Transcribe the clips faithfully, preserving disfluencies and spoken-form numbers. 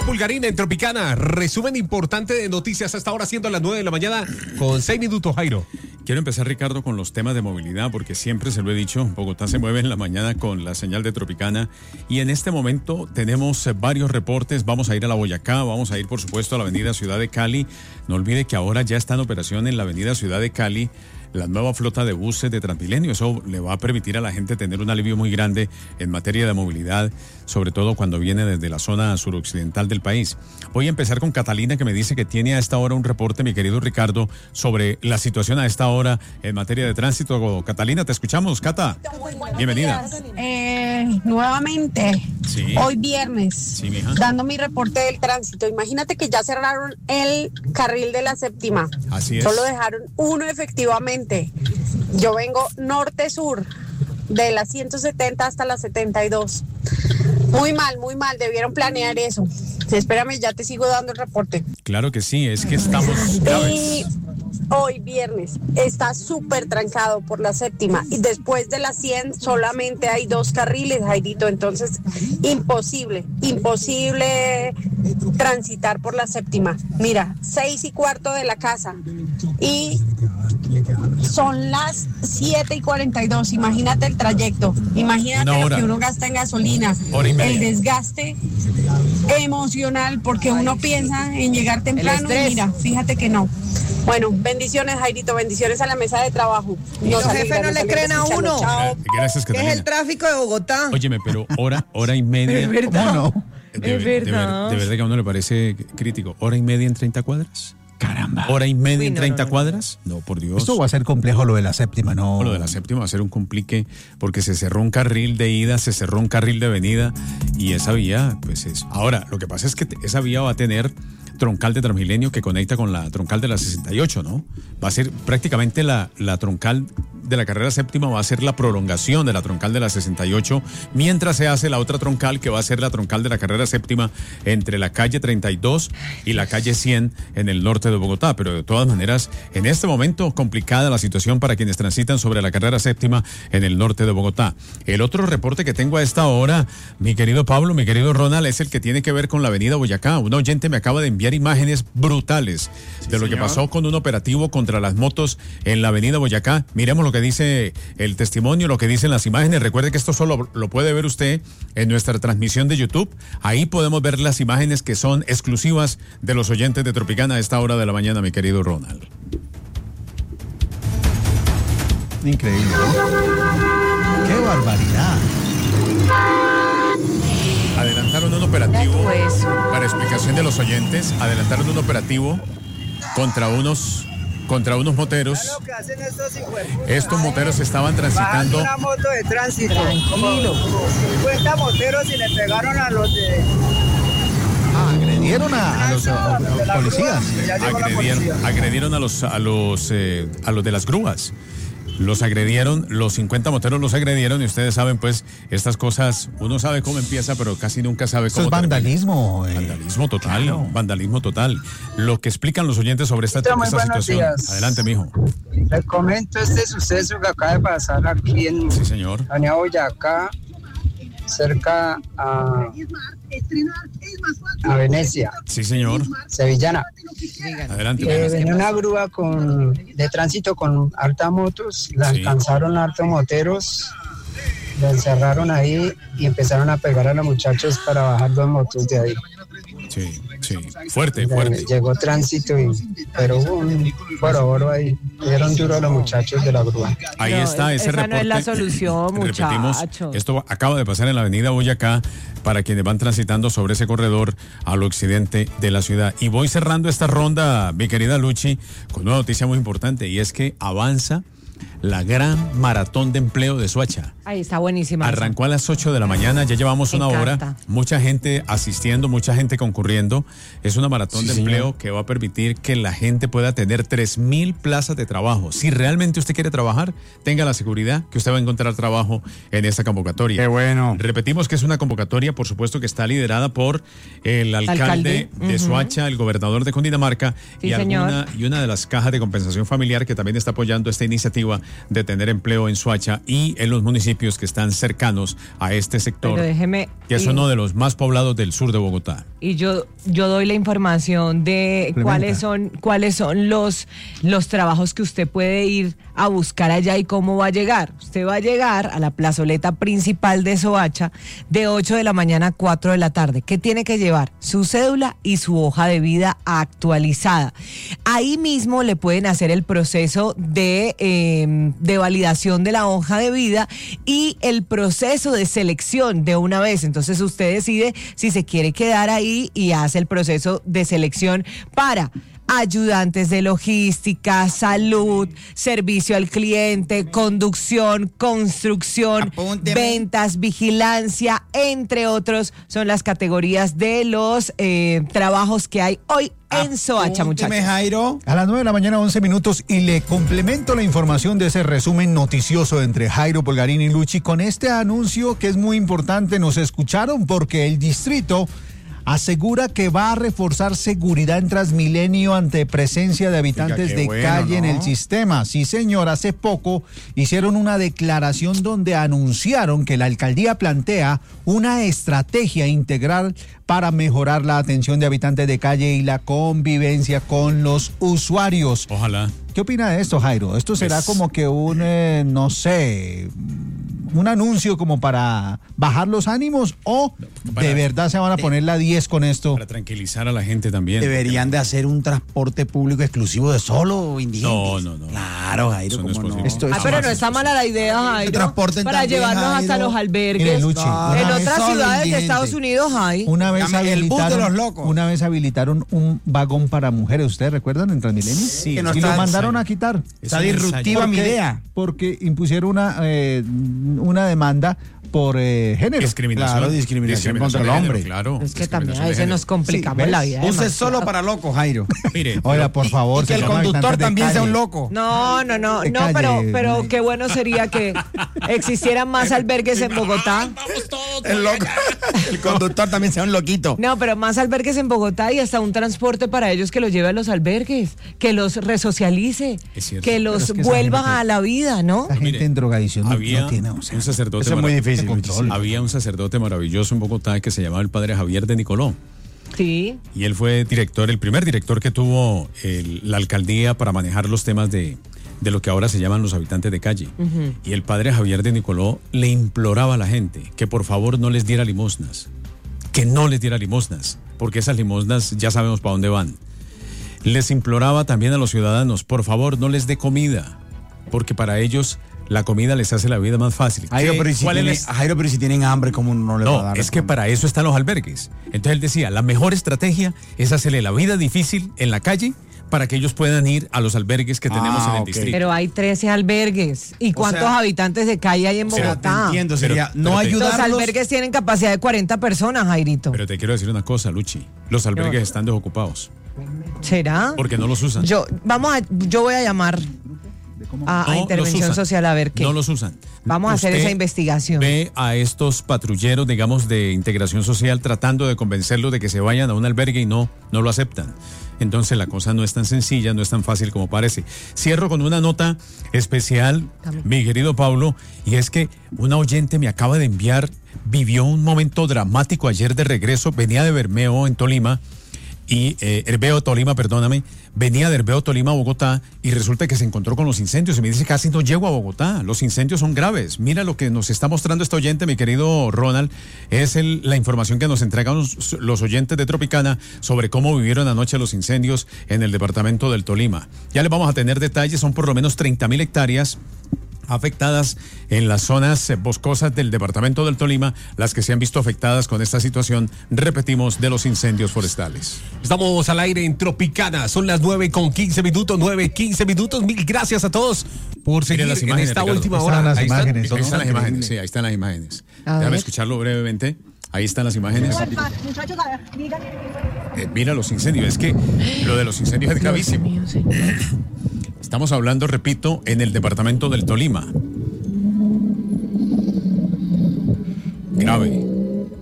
Pulgarín en Tropicana. Resumen importante de noticias hasta ahora, siendo las nueve de la mañana, con seis minutos, Jairo. Quiero empezar, Ricardo, con los temas de movilidad, porque siempre se lo he dicho, Bogotá se mueve en la mañana con la señal de Tropicana, y en este momento tenemos varios reportes. Vamos a ir a la Boyacá, vamos a ir, por supuesto, a la avenida Ciudad de Cali. No olvide que ahora ya está en operación en la avenida Ciudad de Cali la nueva flota de buses de Transmilenio. Eso le va a permitir a la gente tener un alivio muy grande en materia de movilidad, sobre todo cuando viene desde la zona suroccidental del país. Voy a empezar con Catalina, que me dice que tiene a esta hora un reporte, mi querido Ricardo, sobre la situación a esta hora en materia de tránsito. Catalina, te escuchamos. Cata, bienvenida. Eh, nuevamente, sí. Hoy viernes, sí, mija. Dando mi reporte del tránsito. Imagínate que ya cerraron el carril de la séptima. Así es. Solo dejaron uno efectivamente. Yo vengo norte-sur, de la ciento setenta hasta la setenta y dos. Muy mal, muy mal, debieron planear eso. Espérame, ya te sigo dando el reporte. Claro que sí, es que estamos graves. Y hoy viernes está súper trancado por la séptima, y después de las cien solamente hay dos carriles, Jairito. Entonces, imposible, imposible transitar por la séptima. Mira, seis y cuarto de la casa y son las siete y cuarenta y dos. Imagínate el trayecto, imagínate lo que uno gasta en gasolina, el desgaste emocional, porque uno piensa en llegar temprano y mira, fíjate que no. Bueno, bendiciones, Jairito, bendiciones a la mesa de trabajo. Los jefes no le creen a uno. Chao. Gracias, Catalina. ¿Qué es el tráfico de Bogotá? Óyeme, pero hora, hora y media. Es verdad. No? De, es de, verdad. De, de verdad que a uno le parece crítico. ¿Hora y media en treinta cuadras? Caramba. ¿Hora y media Uy, en treinta no, no, no. cuadras? No, por Dios. Esto va a ser complejo, lo de la séptima, ¿no? Lo de la séptima va a ser un complique, porque se cerró un carril de ida, se cerró un carril de venida, y esa vía, pues es... Ahora, lo que pasa es que esa vía va a tener troncal de Transmilenio que conecta con la troncal de la sesenta y ocho, ¿no? Va a ser prácticamente la, la troncal de la carrera séptima, va a ser la prolongación de la troncal de la sesenta y ocho, mientras se hace la otra troncal, que va a ser la troncal de la carrera séptima entre la calle treinta y dos y la calle cien en el norte de Bogotá. Pero de todas maneras, en este momento complicada la situación para quienes transitan sobre la carrera séptima en el norte de Bogotá. El otro reporte que tengo a esta hora, mi querido Pablo, mi querido Ronald, es el que tiene que ver con la avenida Boyacá. Un oyente me acaba de enviar imágenes brutales sí, de lo señor. que pasó con un operativo contra las motos en la avenida Boyacá. Miremos lo que dice el testimonio, lo que dicen las imágenes. Recuerde que esto solo lo puede ver usted en nuestra transmisión de YouTube. Ahí podemos ver las imágenes que son exclusivas de los oyentes de Tropicana a esta hora de la mañana, mi querido Ronald. Increíble, ¿no? ¡Qué barbaridad! Adelantaron un operativo, para explicación de los oyentes, adelantaron un operativo contra unos contra unos moteros. Estos moteros estaban transitando una moto de tránsito. Tranquilo. cincuenta moteros y le pegaron a los de... Ah, agredieron a, a los a, a, policías. Agredieron, agredieron a los a los eh, a los de las grúas. Los agredieron, los cincuenta moteros los agredieron, y ustedes saben, pues, estas cosas, uno sabe cómo empieza, pero casi nunca sabe cómo termina. Eso es vandalismo. Eh. Vandalismo total, claro. vandalismo total. Lo que explican los oyentes sobre esta, esta situación. Días. Adelante, mijo. Les comento este suceso que acaba de pasar aquí en sí, señor. Avenida Boyacá, cerca a, a Venecia. Sí, señor. Sevillana. Adelante. Eh, venía una grúa con, de tránsito con harta motos, la sí. alcanzaron hartos moteros, la encerraron ahí y empezaron a pegar a los muchachos para bajar dos motos de ahí. Sí, sí, fuerte, fuerte. Llegó tránsito, y, pero hubo un boroboro ahí. Dieron duro a los muchachos de la grúa. Ahí no, está ese esa reporte. No es la solución, muchachos. Repetimos, esto acaba de pasar en la avenida Boyacá para quienes van transitando sobre ese corredor al occidente de la ciudad. Y voy cerrando esta ronda, mi querida Luchi, con una noticia muy importante, y es que avanza la gran maratón de empleo de Soacha. Ahí está buenísima. Arrancó a las ocho de la mañana, ya llevamos Me una encanta. hora, mucha gente asistiendo, mucha gente concurriendo. Es una maratón sí, de señor. empleo que va a permitir que la gente pueda tener tres mil plazas de trabajo. Si realmente usted quiere trabajar, tenga la seguridad que usted va a encontrar trabajo en esta convocatoria. Qué bueno. Repetimos que es una convocatoria, por supuesto, que está liderada por el alcalde, alcalde. de uh-huh. Soacha, el gobernador de Cundinamarca, sí, y, alguna, y una de las cajas de compensación familiar que también está apoyando esta iniciativa perspectiva de tener empleo en Soacha y en los municipios que están cercanos a este sector, Pero déjeme, que es y, uno de los más poblados del sur de Bogotá. Y yo, yo doy la información de Complementa. cuáles son, cuáles son los, los trabajos que usted puede ir a buscar allá y cómo va a llegar. Usted va a llegar a la plazoleta principal de Soacha de ocho de la mañana a cuatro de la tarde. ¿Qué tiene que llevar? Su cédula y su hoja de vida actualizada. Ahí mismo le pueden hacer el proceso de, eh, de validación de la hoja de vida y el proceso de selección de una vez. Entonces usted decide si se quiere quedar ahí y hace el proceso de selección para ayudantes de logística, salud, servicio al cliente, conducción, construcción, Apúnteme. ventas, vigilancia, entre otros, son las categorías de los eh, trabajos que hay hoy en Soacha, Apúnteme, muchachos. Jairo. A las nueve de la mañana, once minutos, y le complemento la información de ese resumen noticioso entre Jairo Polgarín y Luchi con este anuncio que es muy importante. Nos escucharon porque el distrito asegura que va a reforzar seguridad en Transmilenio ante presencia de habitantes Oiga, qué de bueno, calle en ¿no? el sistema. Sí, señor, hace poco hicieron una declaración donde anunciaron que la alcaldía plantea una estrategia integral para mejorar la atención de habitantes de calle y la convivencia con los usuarios. Ojalá. ¿Qué opina de esto, Jairo? ¿Esto será Pues- como que un, eh, no sé, un anuncio como para bajar los ánimos o Para- de verdad se van a poner la diez con esto? Para tranquilizar a la gente también. Deberían de hacer un transporte público exclusivo de solo indigentes. No, no, no. Claro, Jairo, Eso no es cómo no. posible. Esto Ah, es- pero no jamás está mala la idea, Jairo, transporten para también, llevarnos hasta Jairo. los albergues. Mire, Luchi, No, En una no, vez- otras solo ciudades de indigente. Estados Unidos hay. Una vez Llame el bus de habilitaron, los locos. una vez habilitaron un vagón para mujeres, ¿ustedes recuerdan en Transmilenio? Sí, Que no y está- lo mandaron a quitar. Está Es un disruptiva ensayo. mi Porque- idea. Porque impusieron una, eh, una demanda por eh, género. Discriminación. Claro, discriminación contra el de género, hombre. Claro. Es que también discriminación a de veces género. nos complicamos Sí, la ¿ves? vida. Use demasiado. solo para locos, Jairo. Mire, Oiga, por favor. Y que si el son conductor habitantes de también sea un calle. loco. No, no, no, De no, calle, pero, pero no. qué bueno sería que existieran más albergues en Bogotá. El loco. El conductor también sea un loquito. No, pero más albergues en Bogotá y hasta un transporte para ellos que los lleve a los albergues, que los resocialice, Es cierto. que los Pero es que esa vuelva gente- a la vida, ¿no? La gente Mire, en drogadicción no, había no tiene, o sea, un sacerdote eso es muy marav- difícil, control. Había un sacerdote maravilloso en Bogotá que se llamaba el padre Javier de Nicoló. Sí. Y él fue director, el primer director que tuvo el- la alcaldía para manejar los temas de, de lo que ahora se llaman los habitantes de calle. Y el padre Javier de Nicoló le imploraba a la gente que por favor no les diera limosnas, que no les diera limosnas, porque esas limosnas ya sabemos para dónde van. Les imploraba también a los ciudadanos, por favor no les dé comida, porque para ellos la comida les hace la vida más fácil. Jairo, ¿Qué- pero y si cuál es tienen, la- Jairo, pero si tienen hambre, ¿cómo no le va a No, dar? es que para eso están los albergues. Entonces él decía, la mejor estrategia es hacerle la vida difícil en la calle para que ellos puedan ir a los albergues que tenemos Ah, en el ok. distrito. Pero hay trece albergues. ¿Y cuántos sea- habitantes de calle hay en O sea, te Bogotá? entiendo, sería Pero- no pero te- Los ayudarlos. albergues tienen capacidad de cuarenta personas, Jairito. Pero te quiero decir una cosa, Luchi. Los albergues están desocupados ¿Será? porque no los usan. Yo, vamos a, yo voy a llamar a, a No intervención los usan. social a ver qué. No los usan. Vamos a hacer Usted esa investigación. Ve a estos patrulleros, digamos, de integración social tratando de convencerlos de que se vayan a un albergue y no, no lo aceptan. Entonces la cosa no es tan sencilla, no es tan fácil como parece. Cierro con una nota especial, También. mi querido Pablo, y es que una oyente me acaba de enviar, vivió un momento dramático ayer de regreso, venía de Bermeo en Tolima, y eh, Herbeo Tolima, perdóname, venía de Herbeo Tolima a Bogotá y resulta que se encontró con los incendios y me dice casi no llego a Bogotá, los incendios son graves. Mira lo que nos está mostrando este oyente, mi querido Ronald, es el, la información que nos entregan los, los oyentes de Tropicana sobre cómo vivieron anoche los incendios en el departamento del Tolima. Ya les vamos a tener detalles, son por lo menos treinta mil hectáreas afectadas en las zonas eh, boscosas del departamento del Tolima, las que se han visto afectadas con esta situación, repetimos, de los incendios forestales. Estamos al aire en Tropicana, son las nueve con quince minutos, nueve, quince minutos. Mil gracias a todos por seguir las en imágenes, esta Ricardo. última Ahí hora. están las Ahí están. imágenes, Ahí están las Increíble. imágenes, sí, ahí están las imágenes. A Déjame ver. escucharlo brevemente. Ahí están las imágenes. Muchachos, digan. Eh, mira los incendios, es que lo de los incendios es gravísimo. Dios mío, señor. Estamos hablando, repito, en el departamento del Tolima. Grave.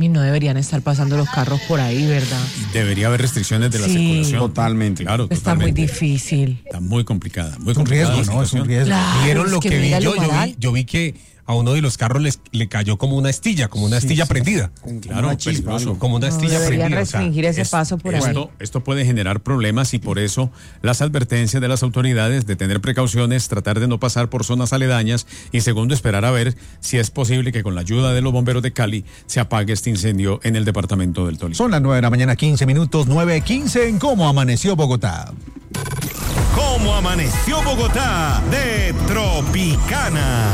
Y no deberían estar pasando los carros por ahí, ¿verdad? Debería haber restricciones de la Sí. circulación. Totalmente. Claro, Está totalmente. muy difícil. Está muy complicada. Muy Es un complicada riesgo, la ¿no? Es un situación. riesgo. Claro, ¿Vieron lo es que que vi mira yo? lo Yo vi, moral. yo vi que a uno de los carros les, le cayó como una astilla, como una astilla prendida. Claro, una chispa, peligroso. algo. Como una No, astilla deberían prendida. o sea, restringir ese Es- paso por ahí. esto, esto puede generar problemas y por eso las advertencias de las autoridades de tener precauciones, tratar de no pasar por zonas aledañas y segundo, esperar a ver si es posible que con la ayuda de los bomberos de Cali se apague este incendio en el departamento del Tolima. Son las nueve de la mañana, quince minutos, nueve quince en Cómo Amaneció Bogotá. ¿Cómo amaneció Bogotá? De Tropicana.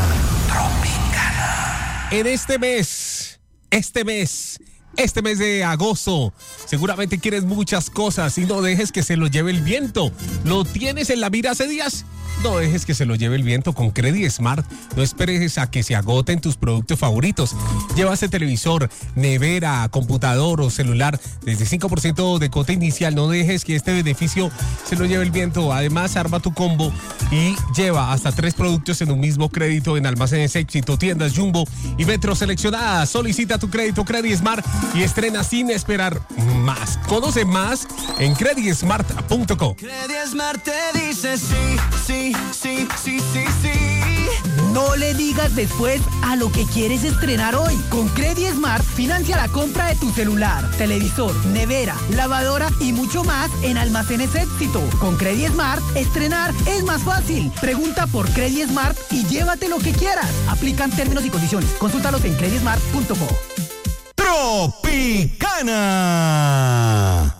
En este mes, este mes, este mes de agosto, seguramente quieres muchas cosas y no dejes que se lo lleve el viento. ¿Lo tienes en la mira hace días? No dejes que se lo lleve el viento con Credit Smart. No esperes a que se agoten tus productos favoritos. Llévase televisor, nevera, computador o celular desde cinco por ciento de cuota inicial. No dejes que este beneficio se lo lleve el viento. Además, arma tu combo y lleva hasta tres productos en un mismo crédito en almacenes Éxito, tiendas Jumbo y Metro seleccionadas. Solicita tu crédito Credit Smart y estrena sin esperar más. Conoce más en credit smart punto com. Credit Smart te dice sí, sí, sí, sí, sí, sí. No le digas después a lo que quieres estrenar hoy. Con Credit Smart financia la compra de tu celular, televisor, nevera, lavadora y mucho más en almacenes Éxito. Con Credit Smart, estrenar es más fácil. Pregunta por Credit Smart y llévate lo que quieras. Aplican términos y condiciones. Consúltalos en credit smart punto com. Tropicana.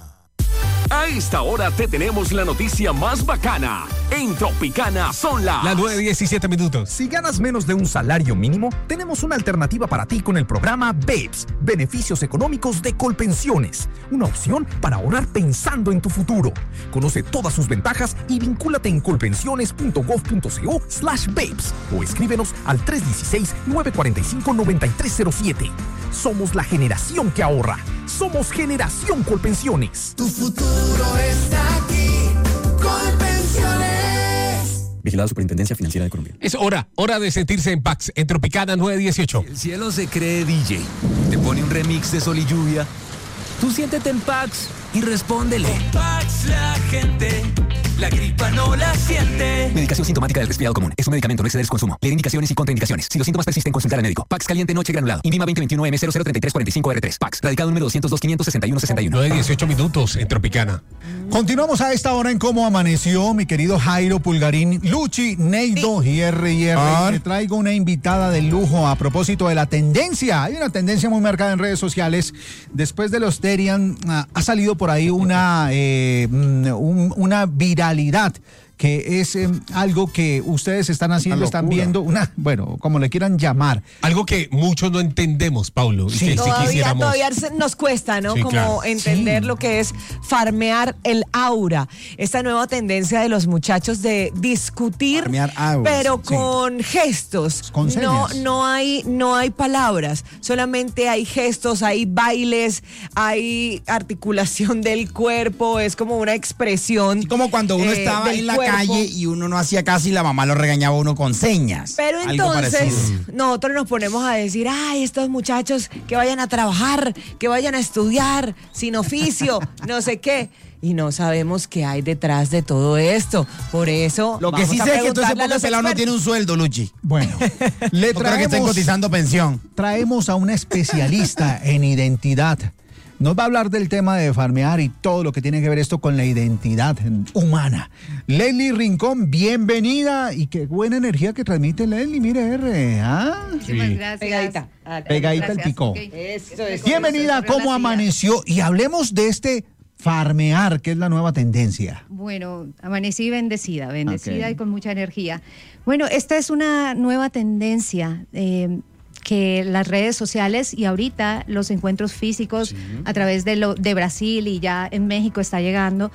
A esta hora te tenemos la noticia más bacana. En Tropicana son las... Las nueve diecisiete minutos. Si ganas menos de un salario mínimo, tenemos una alternativa para ti con el programa BEPS, Beneficios Económicos de Colpensiones. Una opción para ahorrar pensando en tu futuro. Conoce todas sus ventajas y vincúlate en colpensiones punto gov punto co slash BEPS o escríbenos al tres uno seis, nueve cuatro cinco, nueve tres cero siete. Somos la generación que ahorra. Somos Generación Colpensiones. Tu futuro está aquí. Colpensiones. Vigilado Superintendencia Financiera de Colombia. Es hora, hora de sentirse en Pax, en Tropicana nueve dieciocho. El cielo se cree D J. Te pone un remix de Sol y Lluvia. Tú siéntete en Pax y respóndele. Con Pax la gente, la gripa no la siente. Medicación sintomática del resfriado común. Es un medicamento, no exceder su consumo. Leer indicaciones y contraindicaciones. Si los síntomas persisten, consultar al médico. Pax caliente noche granulado. INVIMA veinte veintiuno M cero cero treinta y tres cuarenta y cinco R tres. Pax. Radicado número doscientos dos, quinientos sesenta y uno, sesenta y uno. nueve dieciocho minutos en Tropicana. Continuamos a esta hora en Cómo Amaneció, mi querido Jairo Pulgarín, Luchi, Neido y R y R. Ah. Te traigo una invitada de lujo a propósito de la tendencia. Hay una tendencia muy marcada en redes sociales. Después de los Terian, ah, ha salido por ahí una, eh, mm, un- una viralidad que es eh, algo que ustedes están haciendo, Una están locura. viendo, una, bueno, como le quieran llamar. Algo que muchos no entendemos, Paulo. Y Sí. que sí Todavía, quisiéramos. todavía se- nos cuesta, ¿no? Sí, Como claro. entender Sí. lo que es farmear el aura. Esta nueva tendencia de los muchachos de discutir, Farmear auras, pero sí. con gestos. Con no, señas. no hay, no hay palabras, solamente hay gestos, hay bailes, hay articulación del cuerpo, es como una expresión. Como cuando uno eh, estaba del en la cuerpo. calle y uno no hacía casi, la mamá lo regañaba a uno con señas. Pero Algo entonces parecido. nosotros nos ponemos a decir, ay, estos muchachos que vayan a trabajar, que vayan a estudiar, sin oficio, no sé qué. Y no sabemos qué hay detrás de todo esto. Por eso Lo que vamos sí a sé es que entonces preguntarle a porque los pelado no expertos. tiene un sueldo, Luchi. Bueno, le No creo que estén traemos, cotizando pensión. traemos a una especialista en identidad. Nos va a hablar del tema de farmear y todo lo que tiene que ver esto con la identidad humana. Leslie Rincón, bienvenida y qué buena energía que transmite Leslie, mire R. ¿ah? Muchísimas gracias. Pegadita. Ah, Pegadita al Gracias, pico. ok. Eso es. Bienvenida, ¿cómo amaneció? Y hablemos de este farmear, que es la nueva tendencia. Bueno, amanecí bendecida, bendecida Ok. y con mucha energía. Bueno, esta es una nueva tendencia eh, que las redes sociales y ahorita los encuentros físicos a través de, lo, de Brasil y ya en México está llegando,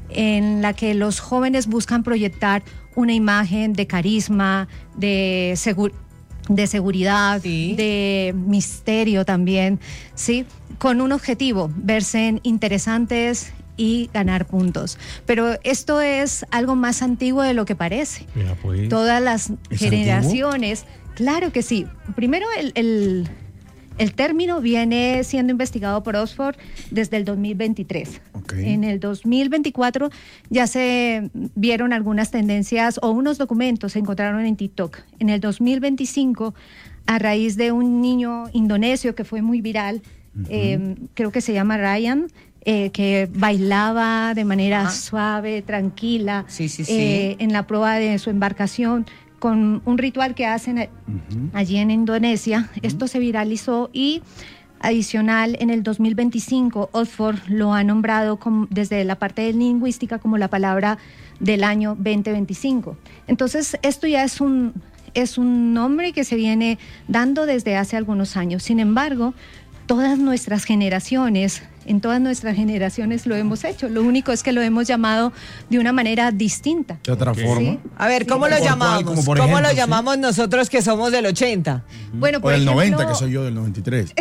en la que los jóvenes buscan proyectar una imagen de carisma, de seguridad, de seguridad, Sí. de misterio también, ¿sí? Con un objetivo, verse interesantes y ganar puntos. Pero esto es algo más antiguo de lo que parece. Vea, pues. Todas las ¿Es generaciones, claro que sí. Primero el, el, El término viene siendo investigado por Oxford desde el dos mil veintitrés. Okay. En el dos mil veinticuatro ya se vieron algunas tendencias o unos documentos se encontraron en TikTok. En el dos mil veinticinco, a raíz de un niño indonesio que fue muy viral, uh-huh. eh, creo que se llama Ryan, eh, que bailaba de manera uh-huh. suave, tranquila, sí, sí, sí. Eh, en la proa de su embarcación, con un ritual que hacen uh-huh. allí en Indonesia. Uh-huh. Esto se viralizó y adicional en el dos mil veinticinco Oxford lo ha nombrado como, desde la parte de lingüística como la palabra del año veinte veinticinco. Entonces esto ya es un, es un nombre que se viene dando desde hace algunos años. Sin embargo, todas nuestras generaciones, en todas nuestras generaciones lo hemos hecho. Lo único es que lo hemos llamado de una manera distinta. ¿De otra forma? ¿Sí? A ver, ¿cómo sí. lo llamamos? Cual, ¿Cómo ejemplo, lo ¿sí? llamamos nosotros que somos del ochenta? Bueno, por o del ejemplo, noventa, que soy yo del noventa y tres.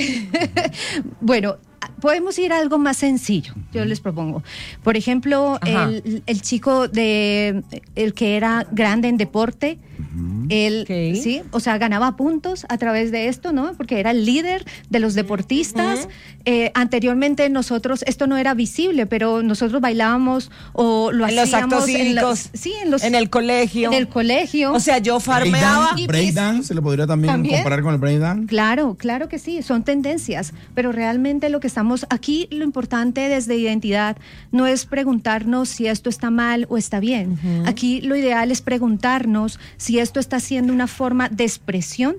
Bueno, podemos ir a algo más sencillo, yo les propongo. Por ejemplo, el, el chico de el que era grande en deporte, uh-huh. él, okay. sí, o sea, ganaba puntos a través de esto, ¿no? Porque era el líder de los deportistas. Uh-huh. Eh, anteriormente nosotros, esto no era visible, pero nosotros bailábamos o lo en hacíamos los actos en cívicos, los, sí, en los en el colegio. En el colegio. O sea, yo farmeaba. Breakdance, ¿se le podría también, ¿También? comparar con el breakdance? Claro, claro que sí, son tendencias, pero realmente lo que estamos aquí, lo importante desde identidad no es preguntarnos si esto está mal o está bien. Uh-huh. Aquí lo ideal es preguntarnos si esto está siendo una forma de expresión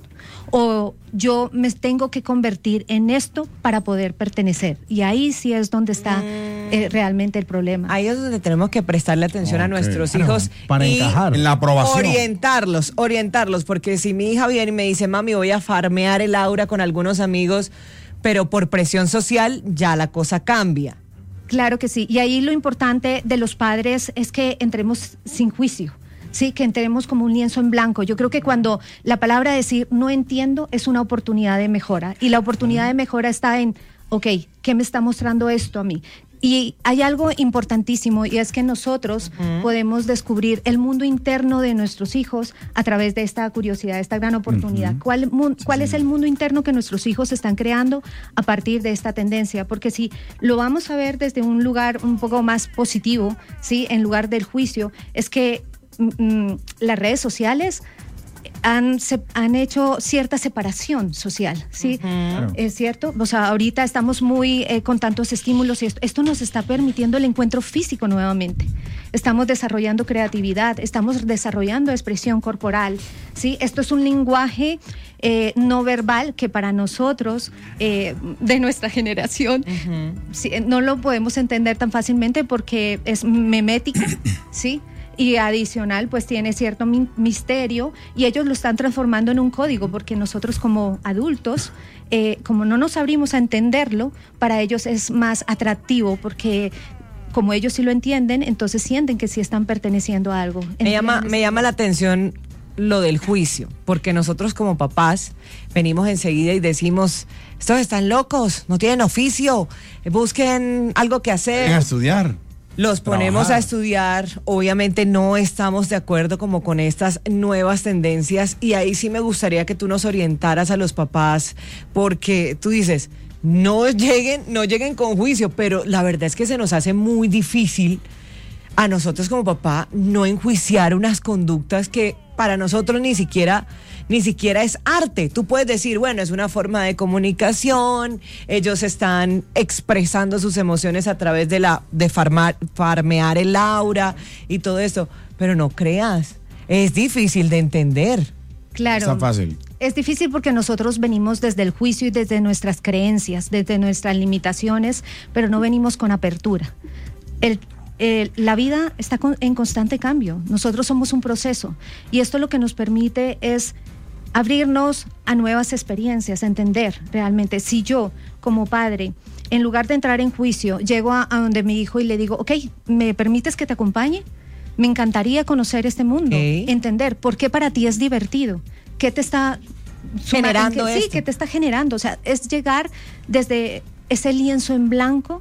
o yo me tengo que convertir en esto para poder pertenecer. Y ahí sí es donde está eh, realmente el problema. Ahí es donde tenemos que prestarle atención okay. a nuestros claro, hijos para y encajar en la aprobación. Orientarlos, orientarlos, porque si mi hija viene y me dice, mami, voy a farmear el aura con algunos amigos, pero por presión social ya la cosa cambia. Claro que sí. Y ahí lo importante de los padres es que entremos sin juicio. Sí, que entremos como un lienzo en blanco. Yo creo que cuando la palabra decir no entiendo es una oportunidad de mejora. Y la oportunidad de mejora está en, ok, ¿qué me está mostrando esto a mí? Y hay algo importantísimo y es que nosotros uh-huh. podemos descubrir el mundo interno de nuestros hijos a través de esta curiosidad, esta gran oportunidad. Uh-huh. ¿Cuál, mu- sí, ¿Cuál sí. es el mundo interno que nuestros hijos están creando a partir de esta tendencia? Porque si lo vamos a ver desde un lugar un poco más positivo, ¿sí? En lugar del juicio, es que mm, las redes sociales Han, se, han hecho cierta separación social, ¿sí? Uh-huh. Claro. ¿Es cierto? O sea, ahorita estamos muy eh, con tantos estímulos y esto, esto nos está permitiendo el encuentro físico nuevamente. Estamos desarrollando creatividad, estamos desarrollando expresión corporal, ¿sí? Esto es un lenguaje eh, no verbal que para nosotros, eh, de nuestra generación, uh-huh. sí, no lo podemos entender tan fácilmente porque es memético, ¿sí? Y adicional, pues tiene cierto mi- misterio y ellos lo están transformando en un código porque nosotros como adultos, eh, como no nos abrimos a entenderlo, para ellos es más atractivo porque como ellos sí lo entienden, entonces sienten que sí están perteneciendo a algo. Me llama, me llama la atención lo del juicio, porque nosotros como papás venimos enseguida y decimos, estos están locos, no tienen oficio, busquen algo que hacer. Ven a estudiar. Los ponemos Trabajar. a estudiar, obviamente no estamos de acuerdo como con estas nuevas tendencias y ahí sí me gustaría que tú nos orientaras a los papás porque tú dices, no lleguen, no lleguen con juicio, pero la verdad es que se nos hace muy difícil a nosotros como papá no enjuiciar unas conductas que para nosotros ni siquiera ni siquiera es arte. Tú puedes decir, bueno, es una forma de comunicación, ellos están expresando sus emociones a través de la de farmar, farmear el aura y todo eso, pero no creas, es difícil de entender. Claro. Está fácil. Es difícil porque nosotros venimos desde el juicio y desde nuestras creencias, desde nuestras limitaciones, pero no venimos con apertura. El Eh, la vida está con, en constante cambio. Nosotros somos un proceso y esto lo que nos permite es abrirnos a nuevas experiencias, a entender realmente. Si yo, como padre, en lugar de entrar en juicio, llego a, a donde mi hijo y le digo, ok, ¿me permites que te acompañe? Me encantaría conocer este mundo, okay. Entender por qué para ti es divertido, qué te está generando que, esto. Sí, qué te está generando. O sea, es llegar desde ese lienzo en blanco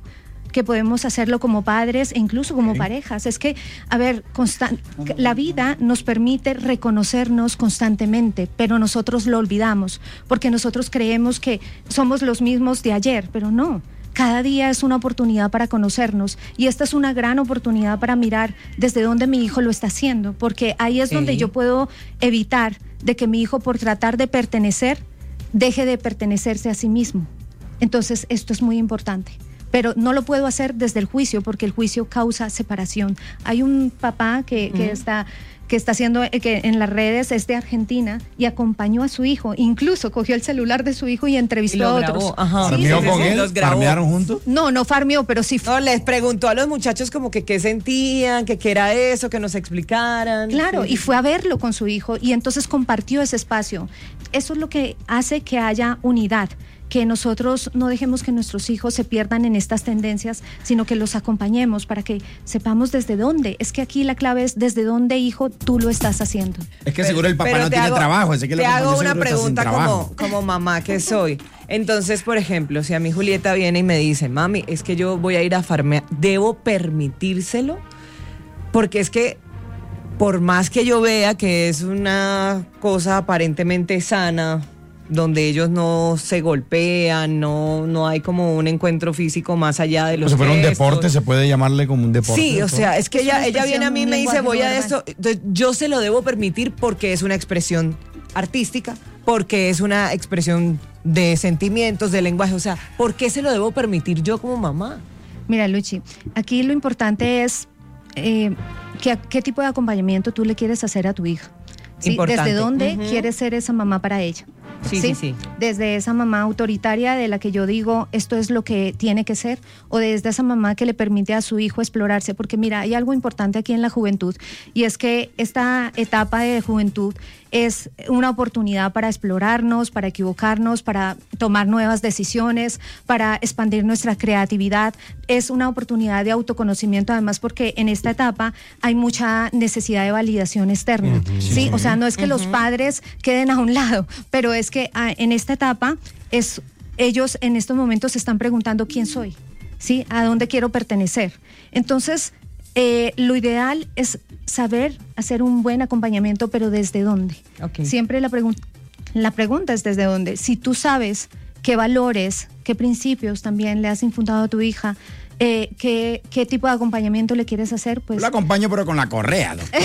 que podemos hacerlo como padres e incluso como okay. parejas. Es que, a ver, constan- la vida nos permite reconocernos constantemente, pero nosotros lo olvidamos, porque nosotros creemos que somos los mismos de ayer, pero no. Cada día es una oportunidad para conocernos y esta es una gran oportunidad para mirar desde dónde mi hijo lo está haciendo, porque ahí es sí. donde yo puedo evitar de que mi hijo, por tratar de pertenecer, deje de pertenecerse a sí mismo. Entonces, esto es muy importante. Pero no lo puedo hacer desde el juicio, porque el juicio causa separación. Hay un papá que, que uh-huh. está... que está haciendo, que en las redes es de Argentina y acompañó a su hijo, incluso cogió el celular de su hijo y entrevistó y a otros. Ajá. Sí, ¿Farmeó sí, con sí, él? ¿Farmearon juntos? No, no farmeó, pero sí. No, les preguntó a los muchachos como que qué sentían, que qué era eso, que nos explicaran. Claro, sí. y fue a verlo con su hijo y entonces compartió ese espacio. Eso es lo que hace que haya unidad, que nosotros no dejemos que nuestros hijos se pierdan en estas tendencias, sino que los acompañemos para que sepamos desde dónde. Es que aquí la clave es desde dónde, hijo, tú lo estás haciendo. Es que seguro el papá no tiene hago, trabajo. Así que te hago una pregunta como, como mamá que soy. Entonces, por ejemplo, si a mí Julieta viene y me dice, mami, es que yo voy a ir a farmear, ¿debo permitírselo? Porque es que por más que yo vea que es una cosa aparentemente sana, donde ellos no se golpean, no, no hay como un encuentro físico más allá de los gestos. Si fuera un gestos. deporte, se puede llamarle como un deporte. Sí, o sea, es que ella, ella viene a mí y me dice, voy a esto, entonces yo se lo debo permitir porque es una expresión artística, porque es una expresión de sentimientos, de lenguaje, o sea, ¿por qué se lo debo permitir yo como mamá? Mira, Luchi, aquí lo importante es eh, que, qué tipo de acompañamiento tú le quieres hacer a tu hija. ¿Sí? ¿Desde dónde uh-huh. quieres ser esa mamá para ella? Sí, sí, sí, sí. Desde esa mamá autoritaria de la que yo digo esto es lo que tiene que ser, o desde esa mamá que le permite a su hijo explorarse, porque mira, hay algo importante aquí en la juventud y es que esta etapa de juventud es una oportunidad para explorarnos, para equivocarnos, para tomar nuevas decisiones, para expandir nuestra creatividad. Es una oportunidad de autoconocimiento, además porque en esta etapa hay mucha necesidad de validación externa. Uh-huh. ¿Sí? Sí. O sea, no es que uh-huh. los padres queden a un lado, pero es que ah, en esta etapa es, ellos en estos momentos se están preguntando quién soy, ¿sí? ¿A dónde quiero pertenecer? Entonces, Eh, lo ideal es saber hacer un buen acompañamiento, pero ¿desde dónde? Okay. Siempre la, pregun- la pregunta es ¿desde dónde? Si tú sabes qué valores, qué principios también le has infundado a tu hija, eh, qué, qué tipo de acompañamiento le quieres hacer, pues... Lo acompaño, pero con la correa, doctor.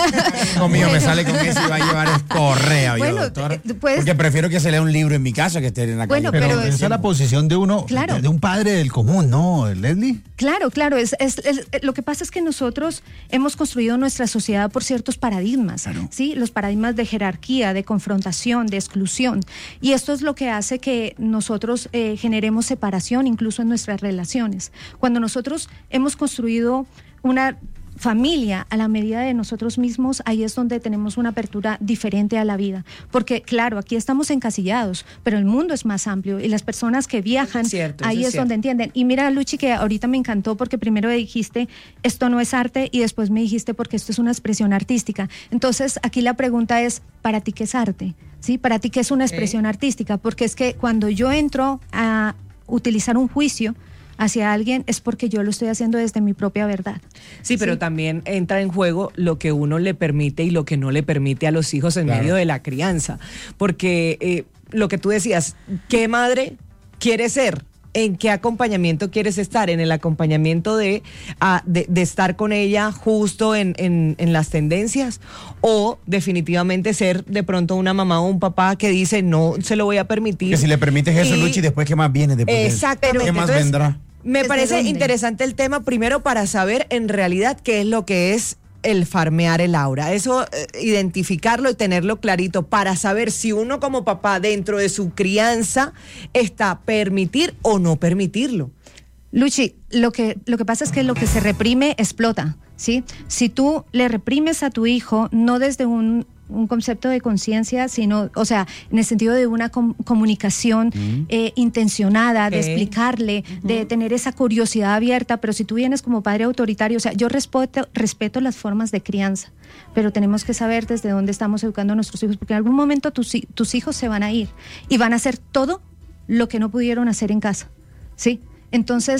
Hijo mío, bueno. me sale con eso y va a llevar es correa, bueno, yo, doctor. Eh, pues, porque prefiero que se lea un libro en mi casa que esté en la bueno, calle. Pero, pero esa es la posición de uno, claro. de, de un padre del común, ¿no, Leslie? Claro, claro. Es, es, es, lo que pasa es que nosotros hemos construido nuestra sociedad por ciertos paradigmas, claro. ¿sí? Los paradigmas de jerarquía, de confrontación, de exclusión. Y esto es lo que hace que nosotros eh, generemos separación incluso en nuestras relaciones. Cuando nosotros hemos construido una familia a la medida de nosotros mismos, ahí es donde tenemos una apertura diferente a la vida. Porque, claro, aquí estamos encasillados, pero el mundo es más amplio y las personas que viajan, cierto, ahí es, es donde entienden. Y mira, Luchi, que ahorita me encantó porque primero dijiste, esto no es arte, y después me dijiste, porque esto es una expresión artística. Entonces, aquí la pregunta es, ¿para ti qué es arte? ¿Sí? ¿Para ti qué es una expresión okay. artística? Porque es que cuando yo entro a utilizar un juicio hacia alguien es porque yo lo estoy haciendo desde mi propia verdad. Sí, pero sí. también entra en juego lo que uno le permite y lo que no le permite a los hijos en claro. medio de la crianza. Porque eh, lo que tú decías, ¿qué madre quiere ser? ¿En qué acompañamiento quieres estar? ¿En el acompañamiento de, uh, de, de estar con ella justo en, en, en las tendencias? ¿O definitivamente ser de pronto una mamá o un papá que dice no se lo voy a permitir? Que si le permites eso, y, Luchi, después ¿qué más viene? Después exactamente. ¿Qué más Entonces, vendrá? Me parece dónde? interesante el tema, primero para saber en realidad qué es lo que es el farmear el aura. Eso, eh, identificarlo y tenerlo clarito para saber si uno como papá dentro de su crianza está permitir o no permitirlo. Luchi, lo que, lo que pasa es que lo que se reprime explota, ¿sí? Si tú le reprimes a tu hijo, no desde un un concepto de conciencia, sino, o sea, en el sentido de una com- comunicación uh-huh. eh, intencionada, okay. de explicarle, uh-huh. de tener esa curiosidad abierta, pero si tú vienes como padre autoritario, o sea, yo respeto, respeto las formas de crianza, pero tenemos que saber desde dónde estamos educando a nuestros hijos, porque en algún momento tus, tus hijos se van a ir y van a hacer todo lo que no pudieron hacer en casa, ¿sí? Entonces,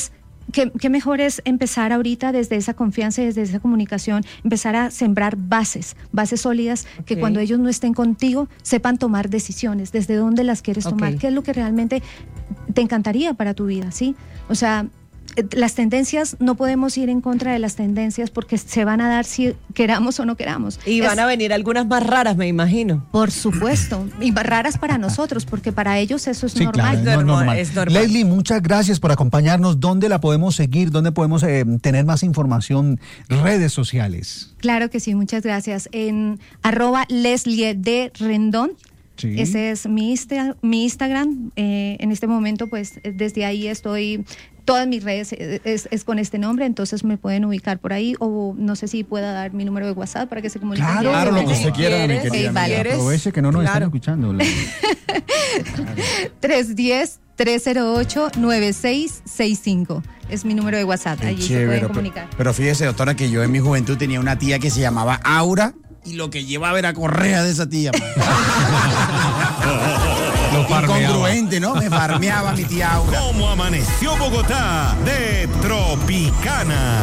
¿qué, qué mejor es empezar ahorita desde esa confianza y desde esa comunicación, empezar a sembrar bases, bases sólidas, okay. que cuando ellos no estén contigo sepan tomar decisiones, desde dónde las quieres okay. tomar, qué es lo que realmente te encantaría para tu vida, ¿sí? O sea, las tendencias, no podemos ir en contra de las tendencias porque se van a dar si queramos o no queramos. Y van es, a venir algunas más raras, me imagino. Por supuesto, y más raras para nosotros, porque para ellos eso es sí, normal. Claro, es normal. Es normal. Leslie, muchas gracias por acompañarnos. ¿Dónde la podemos seguir? ¿Dónde podemos eh, tener más información? Redes sociales. Claro que sí, muchas gracias. En arroba Leslie de Rendón. Sí. Ese es mi, Insta, mi Instagram. Eh, en este momento, pues, desde ahí estoy, todas mis redes es, es con este nombre, entonces me pueden ubicar por ahí, o no sé si pueda dar mi número de WhatsApp para que se comuniquen. Claro, claro, lo que usted quiera, mi querida. Vale. Aproveche que no nos claro. están escuchando. tres uno cero, tres cero ocho, nueve seis seis cinco es mi número de WhatsApp, allí se pueden comunicar. Pero, pero fíjese, doctora, que yo en mi juventud tenía una tía que se llamaba Aura, y lo que llevaba era correa de esa tía. Incongruente, ¿no? Me farmeaba mi tía Aura. ¿Cómo amaneció Bogotá? De Tropicana.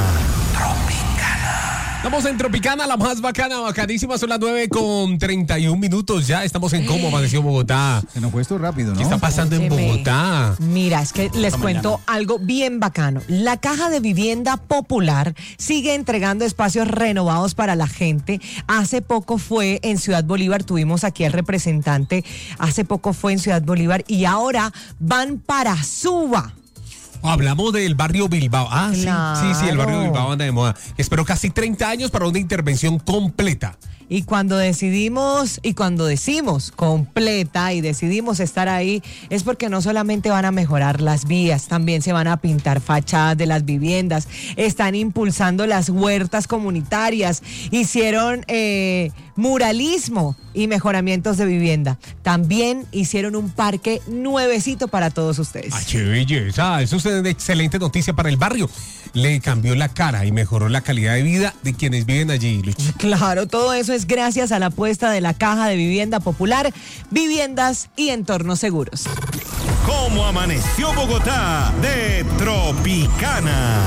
Estamos en Tropicana, la más bacana, bacanísima. Son las nueve con treinta y un minutos. Ya estamos en Cómo amaneció Bogotá. Se nos fue esto rápido, ¿no? ¿Qué está pasando Óyeme. en Bogotá? Mira, es que les Esta cuento mañana. algo bien bacano. La Caja de Vivienda Popular sigue entregando espacios renovados para la gente. Hace poco fue en Ciudad Bolívar, tuvimos aquí al representante. Hace poco fue en Ciudad Bolívar y ahora van para Suba. Hablamos del barrio Bilbao. Ah, claro. sí, sí, sí, el barrio Bilbao anda de moda. Esperó casi treinta años para una intervención completa. Y cuando decidimos, y cuando decimos completa y decidimos estar ahí, es porque no solamente van a mejorar las vías, también se van a pintar fachadas de las viviendas, están impulsando las huertas comunitarias, hicieron eh, muralismo y mejoramientos de vivienda. También hicieron un parque nuevecito para todos ustedes. ¡Ay, qué belleza! Eso es una excelente noticia para el barrio. Le cambió la cara y mejoró la calidad de vida de quienes viven allí, Luchi. Claro, todo eso es gracias a la apuesta de la Caja de Vivienda Popular, viviendas y entornos seguros. ¿Cómo amaneció Bogotá? De Tropicana.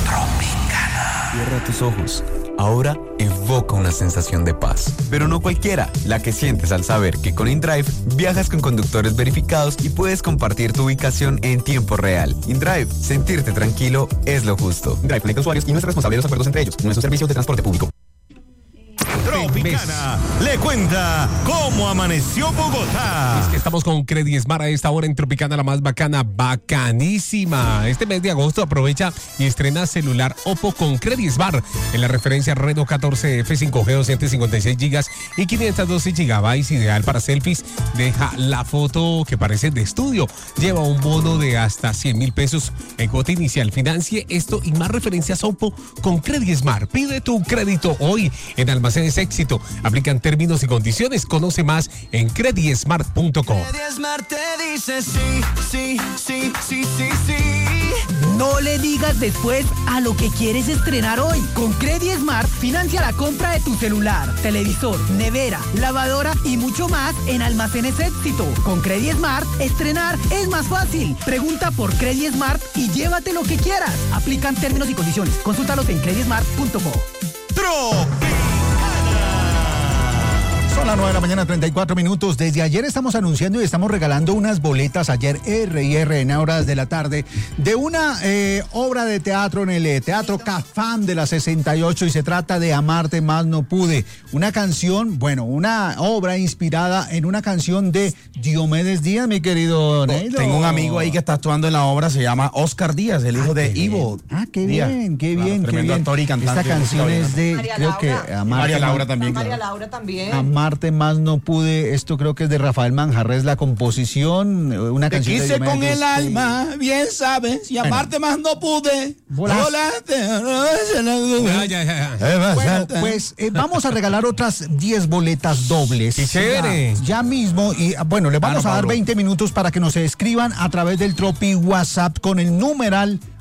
Cierra tus ojos. Ahora evoca una sensación de paz. Pero no cualquiera, la que sientes al saber que con InDrive viajas con conductores verificados y puedes compartir tu ubicación en tiempo real. InDrive, sentirte tranquilo es lo justo. InDrive conecta usuarios y no es responsable de los acuerdos entre ellos. No es un servicio de transporte público. Tropicana le cuenta cómo amaneció Bogotá. Es que estamos con Credismar a esta hora en Tropicana, la más bacana, bacanísima. Este mes de agosto aprovecha y estrena celular Oppo con Credismar en la referencia Reno catorce F cinco G, doscientos cincuenta y seis gigas y quinientos doce gigabytes, ideal para selfies. Deja la foto que parece de estudio. Lleva un bono de hasta cien mil pesos en cuota inicial. Financie esto y más referencias Oppo con Credismar. Pide tu crédito hoy en Almacenes Éxito. Aplican términos y condiciones. Conoce más en credismart punto com. Credismart te dice sí, sí, sí, sí, sí, sí. No le digas después a lo que quieres estrenar hoy. Con Credismart financia la compra de tu celular, televisor, nevera, lavadora y mucho más en Almacenes Éxito. Con Credismart, estrenar es más fácil. Pregunta por Credismart y llévate lo que quieras. Aplican términos y condiciones. Consúltalos en credismart punto com. Son las nueve de la mañana, treinta y cuatro minutos. Desde ayer estamos anunciando y estamos regalando unas boletas, ayer R y R en horas de la tarde, de una eh, obra de teatro en el eh, Teatro Cafam de la sesenta y ocho, y se trata de Amarte Más No Pude. Una canción, bueno, una obra inspirada en una canción de Diomedes Díaz, mi querido Neido. Tengo un amigo ahí que está actuando en la obra, se llama Oscar Díaz, el hijo ah, de Ivo. Ah, qué bien, Díaz. qué bien, claro, qué tremendo bien. actor y cantante. Esta canción es de, María creo Laura. que Amarte María Laura también, María claro. Laura también. Amarte Más No Pude, esto creo que es de Rafael Manjarres, la composición, una Te canción quise de con el sí. alma, bien sabes, y amarte más no pude. Bolas. Volaste. Ya, ya, ya. Bueno, pues eh, vamos a regalar otras diez boletas dobles. ¡Qué chévere! Ya, ya mismo, y bueno, les vamos Ah, no, a dar Pablo. veinte minutos para que nos escriban a través del Tropi WhatsApp con el numeral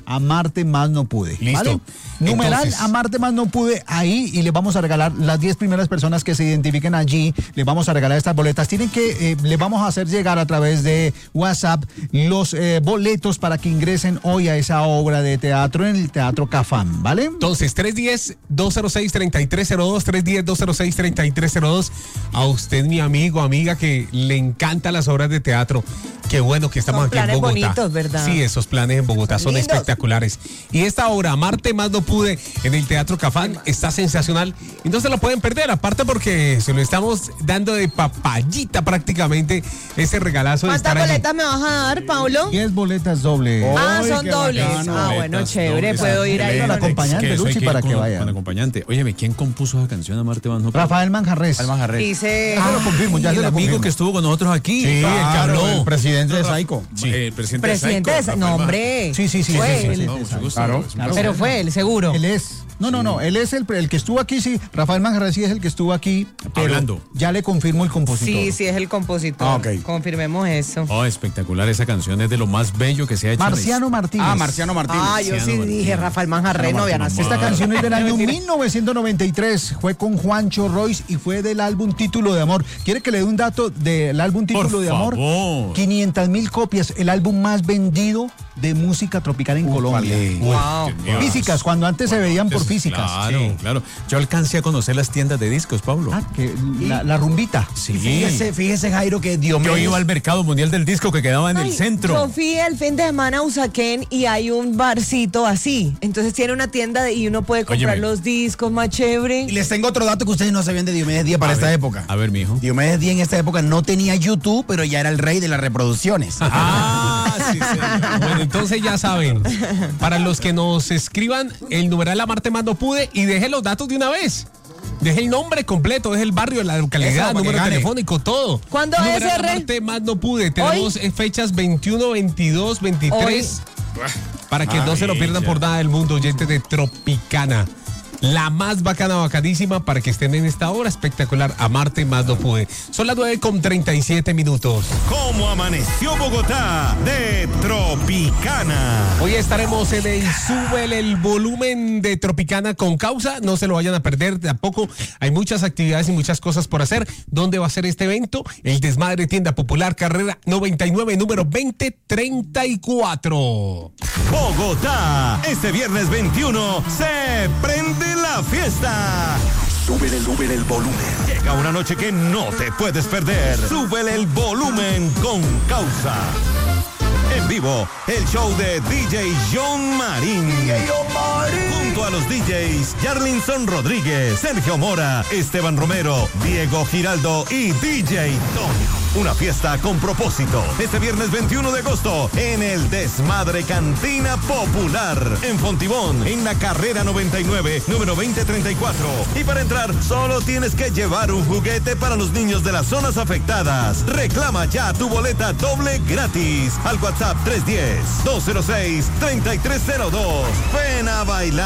Amarte Más No Pude. Listo. ¿Vale? Numeral Entonces, Amarte Más No Pude ahí y les vamos a regalar las diez primeras personas que se identifiquen allí. Les vamos a regalar estas boletas. Tienen que, eh, les vamos a hacer llegar a través de WhatsApp los eh, boletos para que ingresen hoy a esa obra de teatro en el Teatro Cafam, ¿vale? Entonces, tres uno cero, dos cero seis, tres tres cero dos, tres uno cero, dos cero seis, tres tres cero dos. A usted, mi amigo, amiga, que le encantan las obras de teatro. Qué bueno que estamos Son aquí en planes Bogotá. bonitos, ¿verdad? Sí, esos planes en Bogotá son lindos. espectaculares. Y esta obra, Amarte Más No Pude, en el Teatro Cafán, está sensacional. Y no se lo pueden perder, aparte porque se lo estamos dando de papayita prácticamente, ese regalazo de ¿Cuántas estar allí. boletas me vas a dar, Paulo? diez boletas dobles. Ah, Ay, son qué dobles. bacano. Ah, bueno, Boletas chévere, dobles. puedo ir ahí. Con la con- acompañante, Que eso hay Luchi, que para ir que con- vaya. Con acompañante. Óyeme, ¿quién compuso esa canción, Amarte Más No Pude? Rafael Manjarres. Alma Jarret. Dice. Ya se lo confirmo, ya el se lo amigo confirmo. que estuvo con nosotros aquí. Sí, el que Claro, habló, el presidente de Saico. Sí, el presidente, Presidente de de esa- Saico, No, Rafael hombre. Sí, sí, sí, Fue sí, sí, él. sí, No, mucho gusto. Claro, Es un claro. placer. Pero fue él, seguro. Él es, no, no, no, él es el, el que estuvo aquí, sí, Rafael Manjarres sí es el que estuvo aquí, pero Hablando. ya le confirmo el compositor. Sí, sí, es el compositor. Ah, ok. Confirmemos eso. Oh, espectacular esa canción, es de lo más bello que se ha hecho. en la Marciano Martínez. Ah, Marciano Martínez. Ah, yo sí Marciano dije Martínez. Rafael Manjarre, no había nacido. Esta canción es del año Mentira. mil novecientos noventa y tres, fue con Juancho Royce y fue del álbum Título de Amor. ¿Quiere que le dé un dato del álbum Título Por de Amor? favor. quinientas mil copias, el álbum más vendido de música tropical en Colombia. Wow. Dios. Físicas, cuando antes se veían por Entonces, físicas. Claro, Sí. claro. Yo alcancé a conocer las tiendas de discos, Pablo. Ah, que la, la rumbita. Sí. Fíjese, fíjese, Jairo, que Dios Yo mío. iba al mercado mundial del disco que quedaba en Ay, el centro. Yo fui el fin de semana a Usaquén y hay un barcito así. Entonces tiene una tienda de- y uno puede comprar Óyeme. los discos más chévere. Y les tengo otro dato que ustedes no sabían de Diomedes Díaz para A esta ver, época. A ver, mijo. Diomedes Díaz en esta época no tenía YouTube, pero ya era el rey de las reproducciones. Ah, sí, sí. Bueno, entonces ya saben, para los que nos escriban el numeral Amarte Más No Pude y deje los datos de una vez. Deje el nombre completo, deje el barrio, la Eso, localidad, para que número gane. telefónico, todo. ¿Cuándo es, Numeral R? Amarte Más No Pude. Tenemos eh, fechas veintiuno, veintidós, veintitrés. Para que no se lo pierdan por nada del mundo, oyentes de Tropicana. La más bacana, bacanísima, para que estén en esta hora espectacular. Amarte Más No Pude. Son las nueve con treinta y siete minutos. ¿Cómo amaneció Bogotá? De Tropicana. Hoy estaremos en el Súbele el Volumen de Tropicana con causa. No se lo vayan a perder tampoco. Hay muchas actividades y muchas cosas por hacer. ¿Dónde va a ser este evento? El Desmadre Tienda Popular, carrera noventa y nueve, número veinte treinta y cuatro. Bogotá. Este viernes veintiuno se prende la fiesta. Súbele, súbele el volumen. Llega una noche que no te puedes perder. Súbele el volumen con causa. En vivo, el show de D J John Marín. Junto a los D Js Yarlinson Rodríguez, Sergio Mora, Esteban Romero, Diego Giraldo y D J Toño. Una fiesta con propósito. Este viernes veintiuno de agosto en el Desmadre Cantina Popular. En Fontibón, en la carrera noventa y nueve, número veinte treinta y cuatro. Y para entrar, solo tienes que llevar un juguete para los niños de las zonas afectadas. Reclama ya tu boleta doble gratis al WhatsApp tres uno cero, dos cero seis, tres tres cero dos. Ven a bailar.